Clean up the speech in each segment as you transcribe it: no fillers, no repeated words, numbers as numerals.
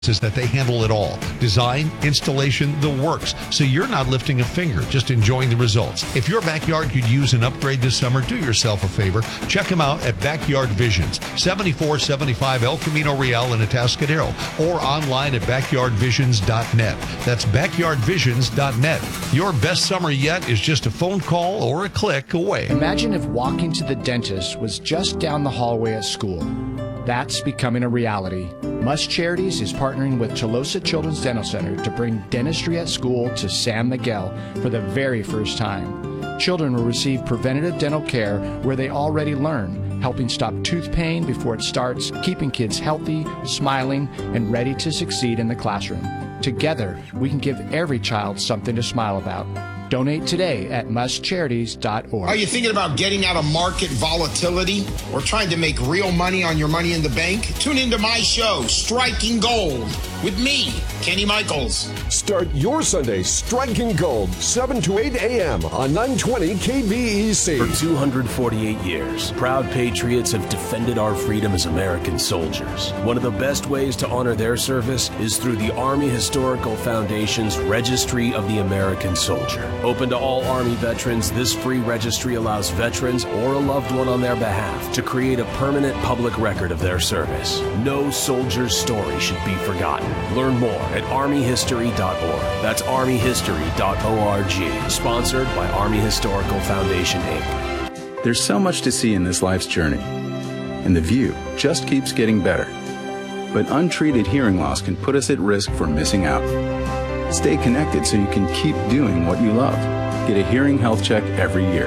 is that they handle it all. Design, installation, the works. So you're not lifting a finger, just enjoying the results. If your backyard could use an upgrade this summer, do yourself a favor. Check them out at Backyard Visions, 7475 El Camino Real in Atascadero, or online at backyardvisions.net. That's backyardvisions.net. Your best summer yet is just a phone call or a click away. Imagine if walking to the dentist was just down the hallway at school. That's becoming a reality. Must Charities is partnering with Tolosa Children's Dental Center to bring dentistry at school to San Miguel for the very first time. Children will receive preventative dental care where they already learn, helping stop tooth pain before it starts, keeping kids healthy, smiling, and ready to succeed in the classroom. Together, we can give every child something to smile about. Donate today at mustcharities.org. Are you thinking about getting out of market volatility or trying to make real money on your money in the bank? Tune into my show, Striking Gold, with me, Kenny Michaels. Start your Sunday striking gold, 7 to 8 a.m. on 920 KBEC. For 248 years, proud patriots have defended our freedom as American soldiers. One of the best ways to honor their service is through the Army Historical Foundation's Registry of the American Soldier. Open to all Army veterans, this free registry allows veterans or a loved one on their behalf to create a permanent public record of their service. No soldier's story should be forgotten. Learn more at armyhistory.org. That's armyhistory.org. Sponsored by Army Historical Foundation, Inc. There's so much to see in this life's journey, and the view just keeps getting better. But untreated hearing loss can put us at risk for missing out. Stay connected so you can keep doing what you love. Get a hearing health check every year.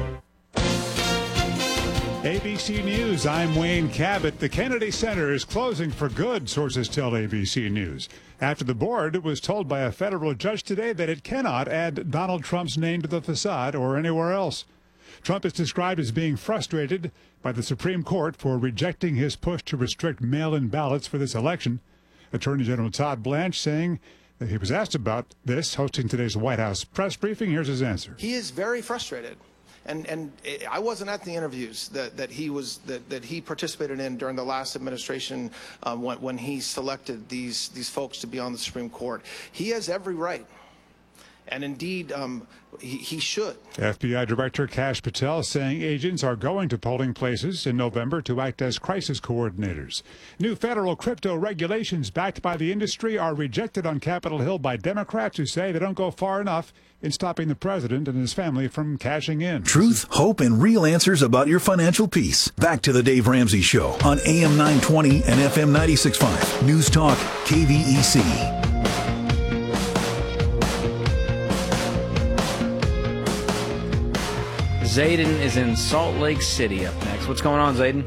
ABC News, I'm Wayne Cabot. The Kennedy Center is closing for good, sources tell ABC News, after the board was told by a federal judge today that it cannot add Donald Trump's name to the facade or anywhere else. Trump is described as being frustrated by the Supreme Court for rejecting his push to restrict mail-in ballots for this election. Attorney General Todd Blanche saying that he was asked about this, hosting today's White House press briefing. Here's his answer. He is very frustrated. And I wasn't at the interviews that he participated in during the last administration when he selected these folks to be on the Supreme Court. He has every right. And indeed, he should. FBI Director Kash Patel saying agents are going to polling places in November to act as crisis coordinators. New federal crypto regulations backed by the industry are rejected on Capitol Hill by Democrats who say they don't go far enough in stopping the president and his family from cashing in. Truth, hope, and real answers about your financial peace. Back to the Dave Ramsey Show on AM 920 and FM 96.5. News Talk, KVEC. Zayden is in Salt Lake City up next. What's going on, Zayden?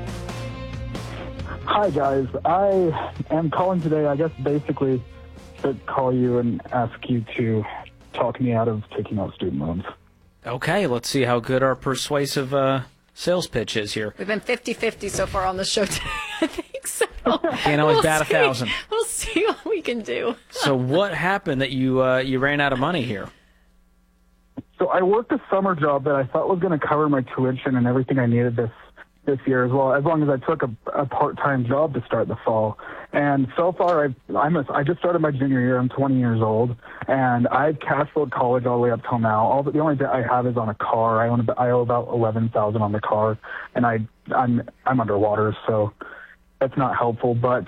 Hi, guys. I am calling today, I guess, basically to call you and ask you to talk me out of taking out student loans. Okay, let's see how good our persuasive sales pitch is here. We've been 50-50 so far on the show today, I think so. Can't always bat 1,000. We'll see what we can do. So what happened that you ran out of money here? So I worked a summer job that I thought was going to cover my tuition and everything I needed this year as well, as long as I took a part-time job to start the fall. And so far, I just started my junior year. I'm 20 years old, and I've cash flowed college all the way up till now. The only debt I have is on a car. I owe about $11,000 on the car, and I'm underwater, so that's not helpful. But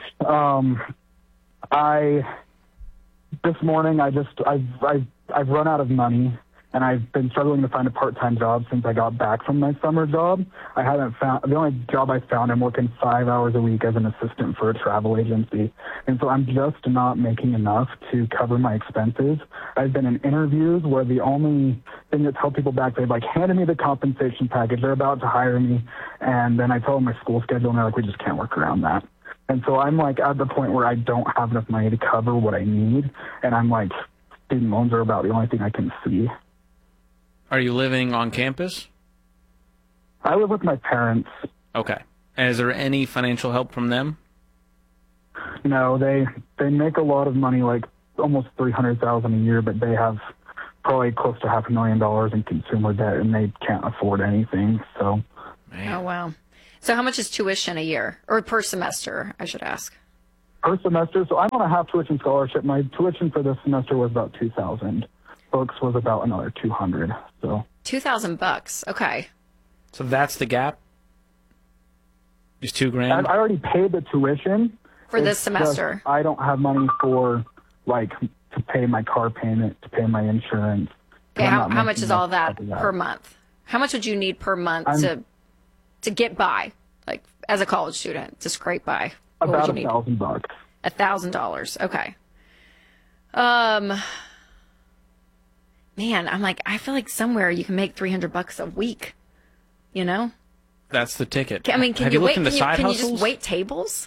this morning I've run out of money. And I've been struggling to find a part-time job since I got back from my summer job. The only job I found, I'm working 5 hours a week as an assistant for a travel agency. And so I'm just not making enough to cover my expenses. I've been in interviews where the only thing that's held people back, they've handed me the compensation package. They're about to hire me. And then I tell them my school schedule, and they're like, we just can't work around that. And so I'm at the point where I don't have enough money to cover what I need. And I'm student loans are about the only thing I can see. Are you living on campus? I live with my parents. Okay. And is there any financial help from them? No, they make a lot of money, almost $300,000 a year, but they have probably close to $500,000 in consumer debt, and they can't afford anything. So. Man. Oh wow! So how much is tuition a year or per semester? I should ask. per semester. So I'm on a half tuition scholarship. My tuition for this semester was about $2,000. Books was about another $200. So $2,000. Okay. So that's the gap. Just $2,000. I already paid the tuition for this semester. Just, I don't have money for to pay my car payment, to pay my insurance. Okay, how much is all that per month? How much would you need per month to get by, like as a college student, to scrape by? About $1,000. $1,000. Okay. Man, I'm like, I feel like somewhere you can make $300 a week. You know? That's the ticket. I mean, can you just wait tables?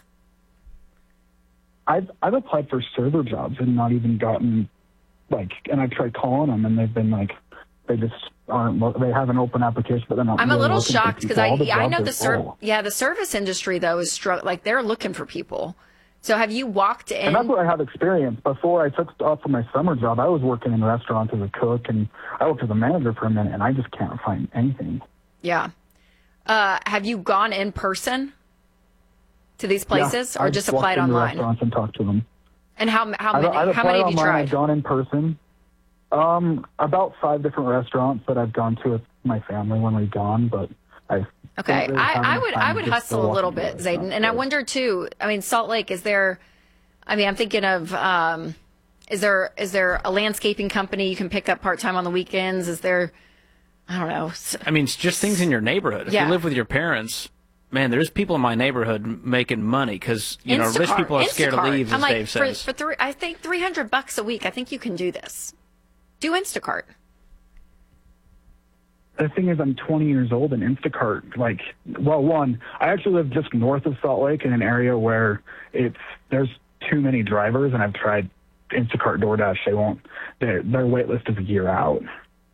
I've applied for server jobs and not even gotten and I've tried calling them and they've been they just aren't. They have an open application, but they're not. I'm really a little looking shocked because I know the service industry though is they're looking for people. So have you walked in? And that's where I have experience. Before I took off for my summer job, I was working in restaurants as a cook, and I worked as a manager for a minute, and I just can't find anything. Yeah. Have you gone in person to these places, or just applied online? Restaurants and talked to them. And how many have you tried? I've gone in person. About 5 different restaurants that I've gone to with my family when we've gone, but okay, I would hustle a little bit, Zayden, and I wonder too. I mean, Salt Lake, is there? I mean, I'm thinking of. Is there a landscaping company you can pick up part time on the weekends? Is there? I don't know. I mean, it's just things in your neighborhood. If you live with your parents, man, there's people in my neighborhood making money because rich people are scared to leave, as Dave says. I think $300 a week. I think you can do this. Do Instacart. The thing is, I'm 20 years old, and Instacart, I actually live just north of Salt Lake in an area where there's too many drivers, and I've tried Instacart, DoorDash. Their wait list is a year out.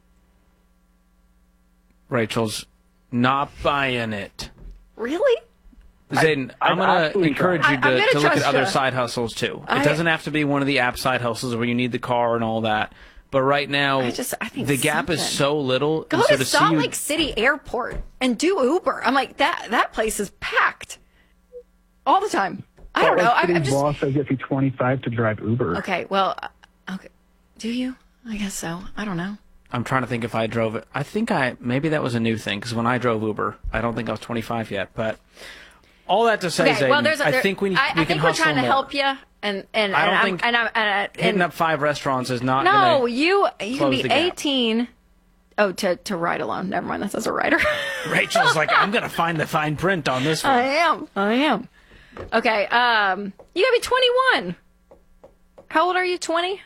Rachel's not buying it. Really? Zayden, I'm going to encourage you to look at other side hustles, too. It doesn't have to be one of the app side hustles where you need the car and all that. But right now, I think the gap is so little. Go to Salt Lake City Airport and do Uber. I'm like, that place is packed all the time. I don't know. I'm just. Boss says if you 25 to drive Uber. Okay, well, okay. Do you? I guess so. I don't know. I'm trying to think if I drove it. I think maybe that was a new thing because when I drove Uber, I don't think I was 25 yet. But all that to say, Zayden, I think we can hustle more. I think we're trying to help you. And I don't think hitting up 5 restaurants is not. No, you can be 18. Oh, to ride alone. Never mind. That says a rider. Rachel's like, I'm gonna find the fine print on this one. I am. Okay. You gotta be 21. How old are you? 20.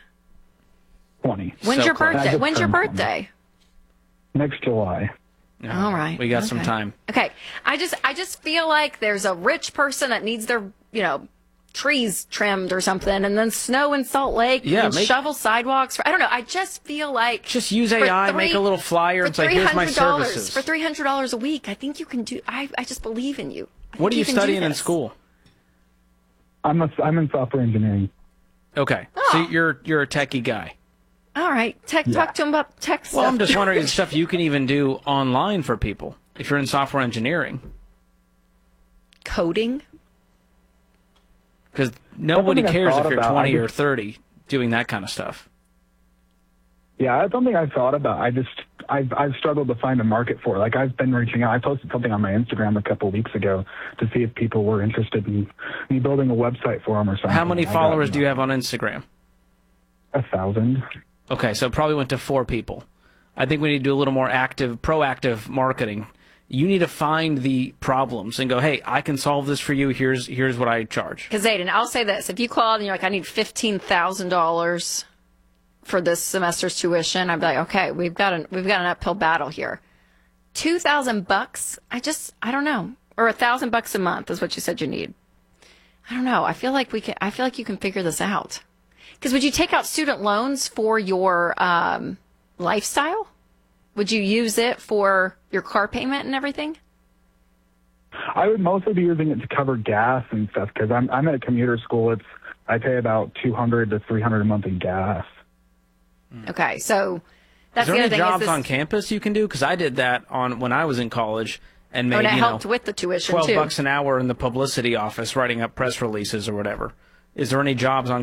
20. When's your birthday? When's your birthday? Next July. All right. We got some time. Okay. I just feel like there's a rich person that needs their trees trimmed or something, and then snow in Salt Lake, and shovel sidewalks. I don't know. I just feel like just use AI, make a little flyer. It's like, here's my services. For $300 a week, I think you can do. I just believe in you. What are you studying in school? I'm in software engineering. Okay, so you're a techie guy. All right, talk to him about tech stuff. Well, I'm just wondering stuff you can even do online for people if you're in software engineering. Coding. Because nobody cares if you're 20 or 30 doing that kind of stuff. Yeah, that's something I've thought about. I've struggled to find a market for it. I've been reaching out. I posted something on my Instagram a couple of weeks ago to see if people were interested in me building a website for them or something. How many followers do you have on Instagram? 1,000. Okay, so it probably went to 4 people. I think we need to do a little more proactive marketing. You need to find the problems and go, hey, I can solve this for you. Here's what I charge. Because, Zayden, I'll say this. If you called and you're like, I need $15,000 for this semester's tuition, I'd be like, okay, we've got an uphill battle here. $2,000, I don't know. Or $1,000 a month is what you said you need. I don't know. I feel like you can figure this out. Because would you take out student loans for your lifestyle? Would you use it for your car payment and everything? I would mostly be using it to cover gas and stuff because I'm at a commuter school. I pay about $200 to $300 a month in gas. Okay, so that's the other thing. Is there any jobs on campus you can do? Because I did that when I was in college and made and it helped with the tuition $12 an hour in the publicity office writing up press releases or whatever. Is there any jobs on